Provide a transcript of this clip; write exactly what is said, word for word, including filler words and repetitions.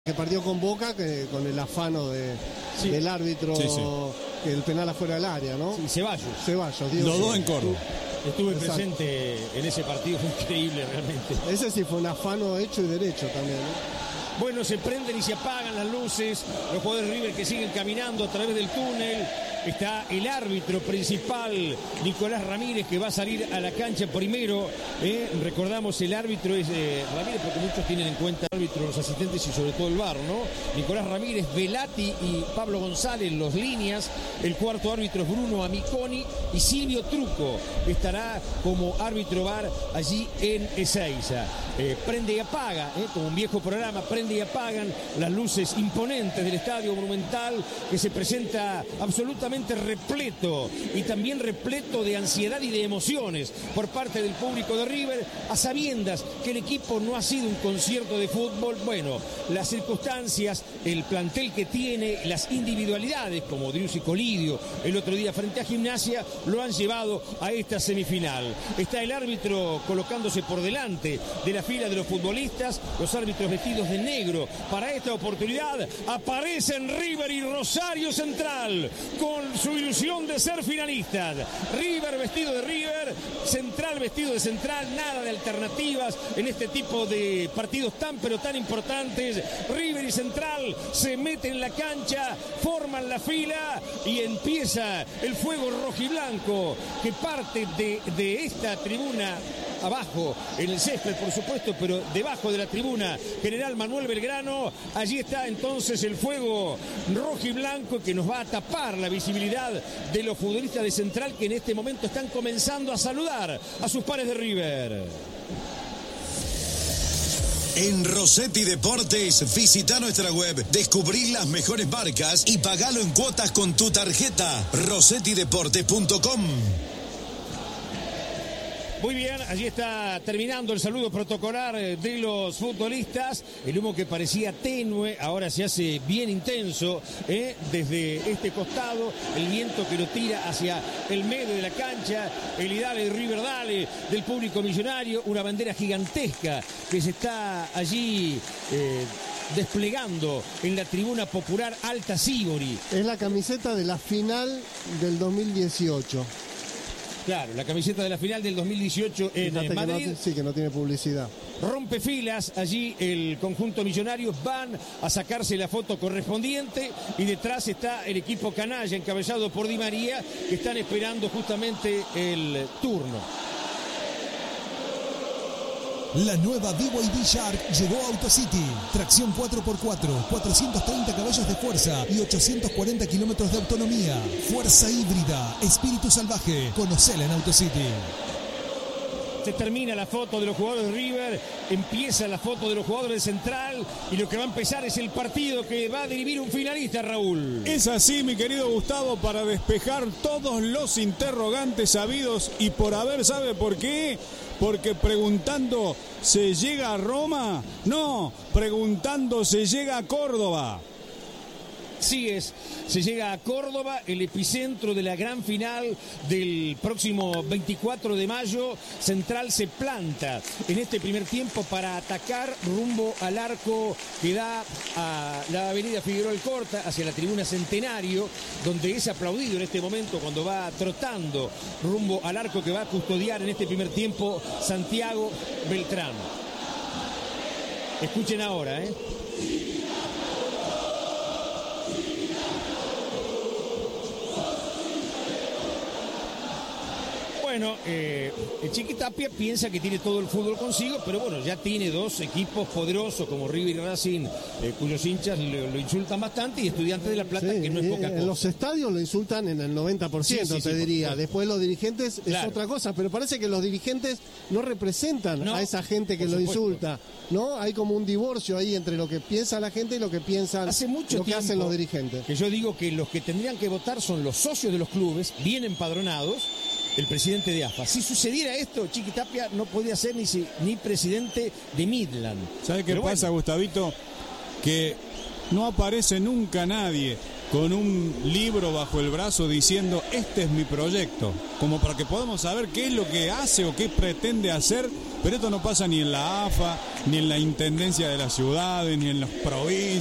que perdió con Boca, que con el afano de, sí. del árbitro, sí, sí. que el penal afuera del área, ¿no? Sí, Ceballos. Ceballos, Dios. Los dos en Córdoba. Estuve Exacto. presente en ese partido, fue increíble realmente. Ese sí fue un afano hecho y derecho también, ¿no? Bueno, se prenden y se apagan las luces, los jugadores de River que siguen caminando a través del túnel. Está el árbitro principal, Nicolás Ramírez, que va a salir a la cancha primero. Eh, recordamos, el árbitro es eh, Ramírez, porque muchos tienen en cuenta el árbitro, los asistentes y sobre todo el V A R, ¿no? Nicolás Ramírez, Velati y Pablo González, los líneas. El cuarto árbitro es Bruno Amiconi y Silvio Truco estará como árbitro V A R allí en Ezeiza. Eh, prende y apaga, eh, como un viejo programa, prende y apagan las luces imponentes del Estadio Monumental, que se presenta absolutamente repleto y también repleto de ansiedad y de emociones por parte del público de River, a sabiendas que el equipo no ha sido un concierto de fútbol. Bueno, las circunstancias, el plantel que tiene, las individualidades como Driussi Colidio el otro día frente a Gimnasia, lo han llevado a esta semifinal. Está el árbitro colocándose por delante de la fila de los futbolistas, los árbitros vestidos de negro. Para esta oportunidad aparecen River y Rosario Central con su ilusión de ser finalistas. River vestido de River, Central vestido de Central, nada de alternativas en este tipo de partidos tan pero tan importantes. River y Central se meten en la cancha, forman la fila y empieza el fuego rojiblanco que parte de, de esta tribuna abajo, en el césped por supuesto, pero debajo de la tribuna General Manuel Belgrano. Allí está entonces el fuego rojiblanco que nos va a tapar la visibilidad de los futbolistas de Central, que en este momento están comenzando a saludar a sus pares de River. En Rossetti Deportes, visita nuestra web, descubrí las mejores marcas y pagalo en cuotas con tu tarjeta. rossetti deportes punto com. Muy bien, allí está terminando el saludo protocolar de los futbolistas. El humo que parecía tenue ahora se hace bien intenso, ¿eh? Desde este costado, el viento que lo tira hacia el medio de la cancha, el Idale y River Dale del público millonario, una bandera gigantesca que se está allí eh, desplegando en la tribuna popular Alta Sibori. Es la camiseta de la final del dos mil dieciocho. Claro, la camiseta de la final del dos mil dieciocho en Fíjate Madrid. Que no, sí, que no tiene publicidad. Rompe filas allí el conjunto millonario, van a sacarse la foto correspondiente y detrás está el equipo canalla encabezado por Di María, que están esperando justamente el turno. La nueva B Y D Shark llegó a AutoCity. Tracción cuatro por cuatro, cuatrocientos treinta caballos de fuerza y ochocientos cuarenta kilómetros de autonomía. Fuerza híbrida, espíritu salvaje. Conocela en AutoCity. Se termina la foto de los jugadores de River, empieza la foto de los jugadores de Central y lo que va a empezar es el partido que va a dirimir un finalista, Raúl. Es así, mi querido Gustavo, para despejar todos los interrogantes habidos y por haber. ¿Sabe por qué? Porque preguntando ¿se llega a Roma? No, preguntando ¿se llega a Córdoba? Así es, se llega a Córdoba, el epicentro de la gran final del próximo veinticuatro de mayo. Central se planta en este primer tiempo para atacar rumbo al arco que da a la avenida Figueroa Alcorta, hacia la tribuna Centenario, donde es aplaudido en este momento cuando va trotando rumbo al arco que va a custodiar en este primer tiempo Santiago Beltrán. Escuchen ahora, ¿eh? Bueno, eh, el Chiqui Tapia piensa que tiene todo el fútbol consigo, pero bueno, ya tiene dos equipos poderosos como River y Racing, eh, cuyos hinchas lo, lo insultan bastante, y Estudiantes de La Plata, sí, que no es poca en cosa. En los estadios lo insultan en el noventa por ciento, sí, sí, te sí, diría. Por Después los dirigentes claro. es otra cosa, pero parece que los dirigentes no representan no, a esa gente que lo supuesto. insulta, ¿no? Hay como un divorcio ahí entre lo que piensa la gente y lo que piensan, Hace mucho lo que hacen los dirigentes. Que yo digo que los que tendrían que votar son los socios de los clubes, bien empadronados, el presidente de A F A. Si sucediera esto, Chiqui Tapia no podía ser ni, ni presidente de Midland. ¿Sabe qué Pero pasa, bueno. Gustavito? Que no aparece nunca nadie con un libro bajo el brazo diciendo este es mi proyecto, como para que podamos saber qué es lo que hace o qué pretende hacer Pero esto no pasa ni en la A F A, ni en la Intendencia de las ciudades, ni en las provincias.